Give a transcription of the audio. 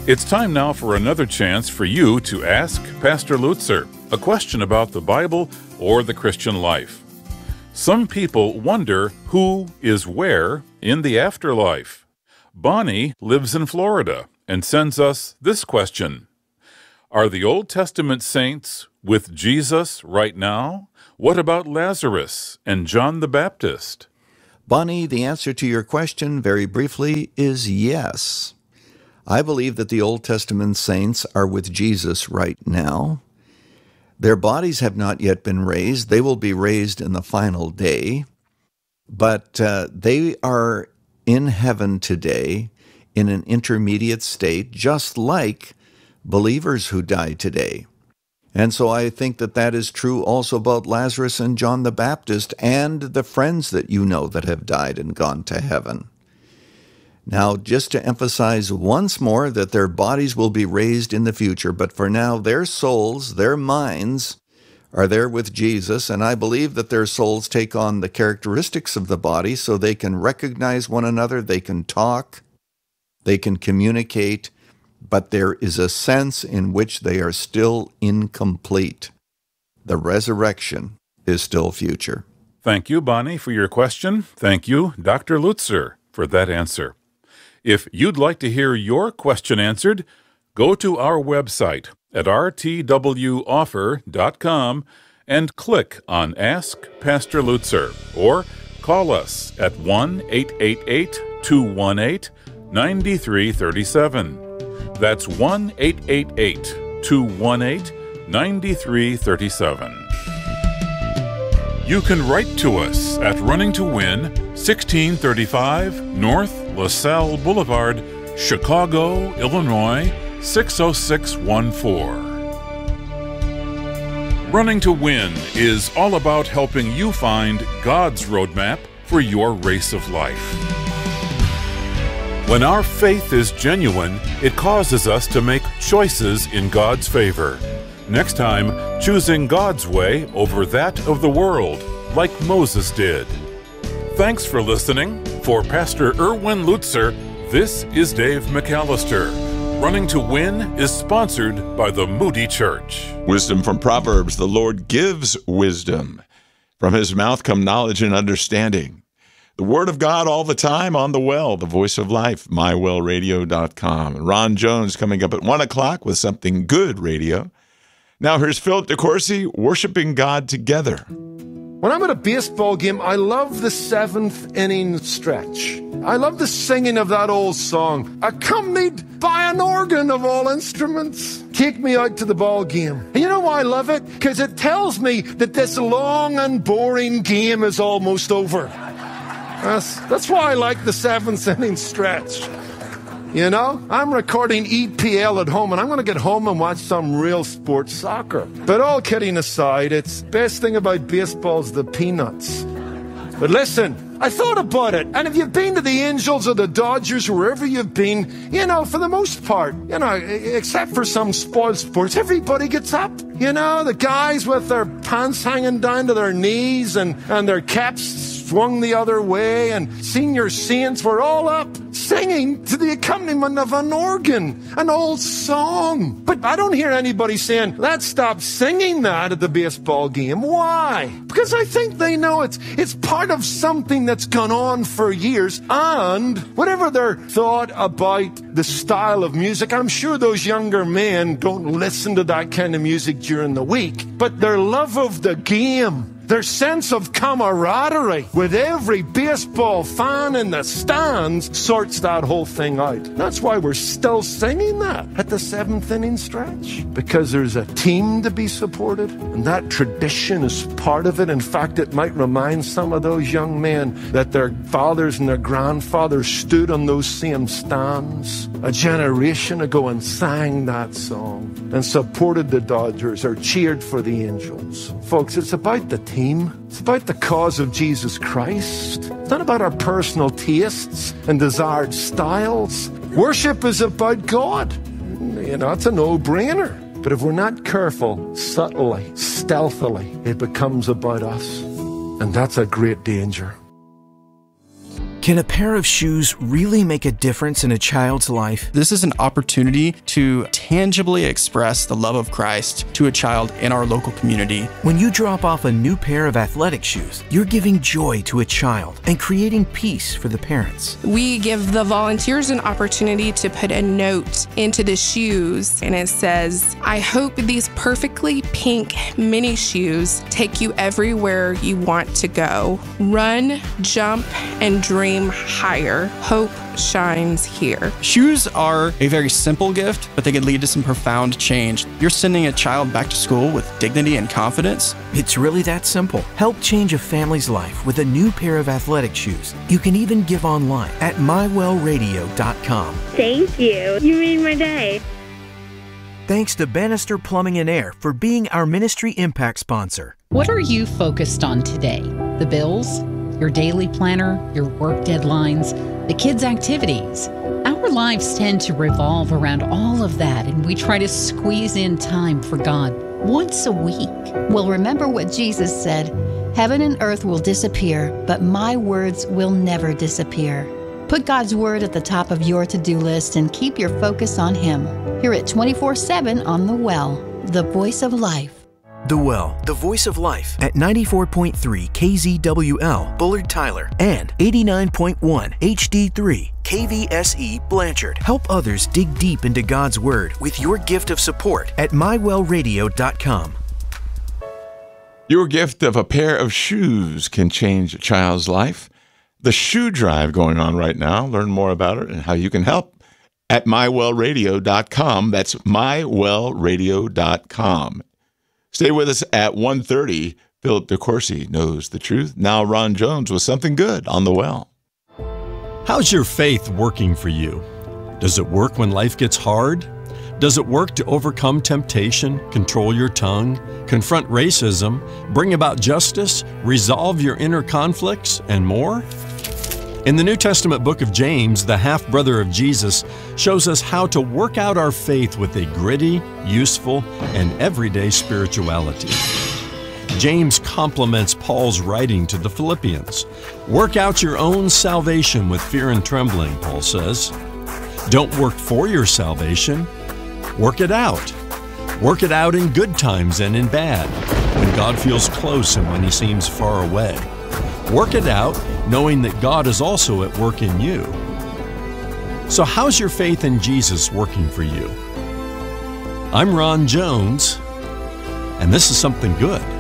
It's time now for another chance for you to ask Pastor Lutzer a question about the Bible or the Christian life. Some people wonder who is where in the afterlife. Bonnie lives in Florida and sends us this question. Are the Old Testament saints with Jesus right now? What about Lazarus and John the Baptist? Bonnie, the answer to your question, very briefly, is yes. I believe that the Old Testament saints are with Jesus right now. Their bodies have not yet been raised. They will be raised in the final day. But they are in heaven today in an intermediate state, just like believers who die today. And so I think that that is true also about Lazarus and John the Baptist and the friends that you know that have died and gone to heaven. Now, just to emphasize once more that their bodies will be raised in the future, but for now, their souls, their minds, are there with Jesus, and I believe that their souls take on the characteristics of the body so they can recognize one another, they can talk, they can communicate, but there is a sense in which they are still incomplete. The resurrection is still future. Thank you, Bonnie, for your question. Thank you, Dr. Lutzer, for that answer. If you'd like to hear your question answered, go to our website at rtwoffer.com and click on Ask Pastor Lutzer, or call us at 1-888-218-9337. That's 1-888-218-9337. You can write to us at Running to Win, 1635 North LaSalle Boulevard, Chicago, Illinois, 60614. Running to Win is all about helping you find God's roadmap for your race of life. When our faith is genuine, it causes us to make choices in God's favor. Next time, choosing God's way over that of the world, like Moses did. Thanks for listening. For Pastor Erwin Lutzer, this is Dave McAllister. Running to Win is sponsored by the Moody Church. Wisdom from Proverbs. The Lord gives wisdom. From his mouth come knowledge and understanding. The Word of God all the time on The Well, the voice of life, mywellradio.com. Ron Jones coming up at 1 o'clock with Something Good Radio. Now here's Philip DeCourcy, worshiping God together. When I'm at a baseball game, I love the seventh inning stretch. I love the singing of that old song, accompanied by an organ of all instruments. Take me out to the ball game. And you know why I love it? Because it tells me that this long and boring game is almost over. That's why I like the seventh inning stretch. You know, I'm recording EPL at home, and I'm going to get home and watch some real sports soccer. But all kidding aside, it's best thing about baseball is the peanuts. But listen, I thought about it, and if you've been to the Angels or the Dodgers, wherever you've been, you know, for the most part, you know, except for some spoiled sports, everybody gets up. You know, the guys with their pants hanging down to their knees and their caps swung the other way, and senior saints were all up singing to the accompaniment of an organ, an old song. But I don't hear anybody saying, let's stop singing that at the baseball game. Why? Because I think they know it's part of something that's gone on for years, and whatever their thought about the style of music, I'm sure those younger men don't listen to that kind of music during the week, but their love of the game, their sense of camaraderie with every baseball fan in the stands sorts that whole thing out. That's why we're still singing that at the seventh inning stretch, because there's a team to be supported, and that tradition is part of it. In fact, it might remind some of those young men that their fathers and their grandfathers stood on those same stands a generation ago and sang that song and supported the Dodgers or cheered for the Angels. Folks, it's about the team. It's about the cause of Jesus Christ. It's not about our personal tastes and desired styles. Worship is about God. You know, it's a no-brainer. But if we're not careful, subtly, stealthily, it becomes about us. And that's a great danger. Can a pair of shoes really make a difference in a child's life? This is an opportunity to tangibly express the love of Christ to a child in our local community. When you drop off a new pair of athletic shoes, you're giving joy to a child and creating peace for the parents. We give the volunteers an opportunity to put a note into the shoes, and it says, "I hope these perfectly pink mini shoes take you everywhere you want to go. Run, jump, and dream higher. Hope shines here." Shoes are a very simple gift, but they can lead to some profound change. You're sending a child back to school with dignity and confidence. It's really that simple. Help change a family's life with a new pair of athletic shoes. You can even give online at mywellradio.com. Thank you. You made my day. Thanks to Bannister Plumbing and Air for being our Ministry Impact sponsor. What are you focused on today? The bills? Your daily planner? Your work deadlines? The kids' activities? Our lives tend to revolve around all of that, and we try to squeeze in time for God once a week. Well, remember what Jesus said, "Heaven and earth will disappear, but my words will never disappear." Put God's word at the top of your to-do list and keep your focus on Him. Hear it 24/7 on The Well, the voice of life. The Well, the voice of life at 94.3 KZWL, Bullard Tyler, and 89.1 HD3 KVSE Blanchard. Help others dig deep into God's Word with your gift of support at mywellradio.com. Your gift of a pair of shoes can change a child's life. The shoe drive going on right now. Learn more about it and how you can help at mywellradio.com. That's mywellradio.com. Stay with us at 1:30. Philip DeCourcy knows the truth. Now Ron Jones with something good on The Well. How's your faith working for you? Does it work when life gets hard? Does it work to overcome temptation, control your tongue, confront racism, bring about justice, resolve your inner conflicts, and more? In the New Testament book of James, the half-brother of Jesus shows us how to work out our faith with a gritty, useful, and everyday spirituality. James compliments Paul's writing to the Philippians. Work out your own salvation with fear and trembling, Paul says. Don't work for your salvation. Work it out. Work it out in good times and in bad, when God feels close and when He seems far away. Work it out knowing that God is also at work in you. So how's your faith in Jesus working for you? I'm Ron Jones, and this is something good.